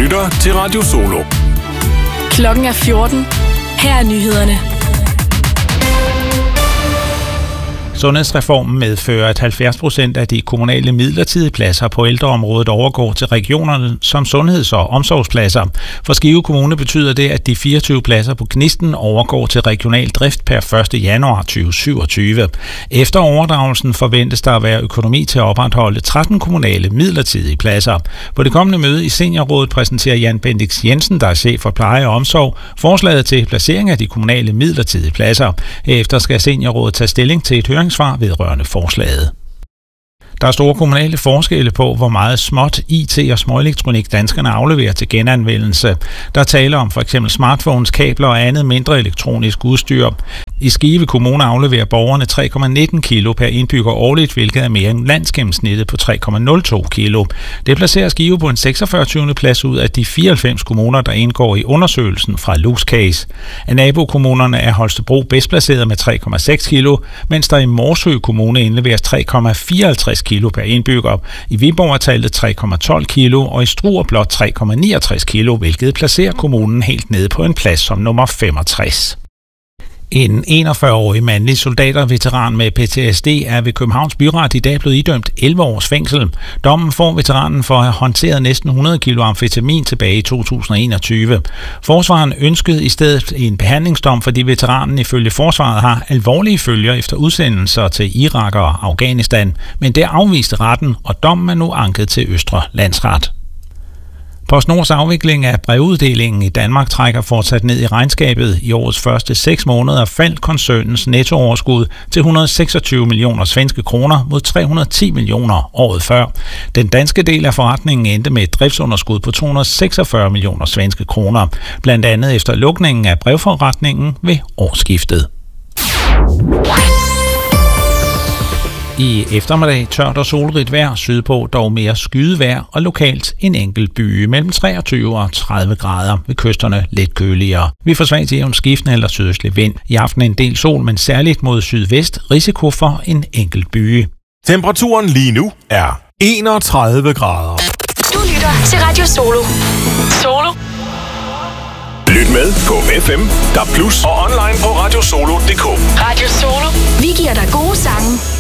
lytter til Radio Solo. Klokken er 14. Her er nyhederne. Sundhedsreformen medfører, at 70% af de kommunale midlertidige pladser på ældreområdet overgår til regionerne som sundheds- og omsorgspladser. For Skive Kommune betyder det, at de 24 pladser på Gnisten overgår til regional drift per 1. januar 2027. Efter overdragelsen forventes der at være økonomi til at opretholde 13 kommunale midlertidige pladser. På det kommende møde i Seniorrådet præsenterer Jan Bendix Jensen, der er chef for pleje og omsorg, forslaget til placering af de kommunale midlertidige pladser. Herefter skal Seniorrådet tage stilling til et høringssvar vedrørende forslaget. Der er store kommunale forskelle på, hvor meget småt IT og småelektronik danskerne afleverer til genanvendelse. Der taler om f.eks. smartphones, kabler og andet mindre elektronisk udstyr. I Skive Kommune afleverer borgerne 3,19 kilo per indbygger årligt, hvilket er mere end landsgennemsnittet på 3,02 kilo. Det placerer Skive på en 46. plads ud af de 94 kommuner, der indgår i undersøgelsen fra Luxcase. Af nabokommunerne er Holstebro bedst placeret med 3,6 kilo, mens der i Morsø Kommune indleveres 3,54 kilo per indbygger. I Viborg er tallet 3,12 kilo, og i Struer blot 3,69 kilo, hvilket placerer kommunen helt nede på en plads som nummer 65. En 41-årig mandlig soldaterveteran med PTSD er ved Københavns Byret i dag blevet idømt 11 års fængsel. Dommen får veteranen for at have håndteret næsten 100 kilo amfetamin tilbage i 2021. Forsvareren ønskede i stedet en behandlingsdom, fordi veteranen ifølge forsvaret har alvorlige følger efter udsendelser til Irak og Afghanistan. Men det afviste retten, og dommen er nu anket til Østre Landsret. PostNords afvikling af brevuddelingen i Danmark trækker fortsat ned i regnskabet. I årets første 6 måneder faldt koncernens nettooverskud til 126 millioner svenske kroner mod 310 millioner året før. Den danske del af forretningen endte med et driftsunderskud på 246 millioner svenske kroner, blandt andet efter lukningen af brevforretningen ved årsskiftet. I eftermiddag tørt og solrigt vejr, sydpå dog mere skydevejr og lokalt en enkelt byge mellem 23 og 30 grader, ved kysterne lidt køligere. Vi får svag til jævn skiftende eller sydøstlig vind. I aften en del sol, men særligt mod sydvest risiko for en enkelt byge. Temperaturen lige nu er 31 grader. Du lytter til Radio Solo. Solo. Lyt med på FM, DAB+ og online på radiosolo.dk. Radio Solo. Vi giver dig gode sange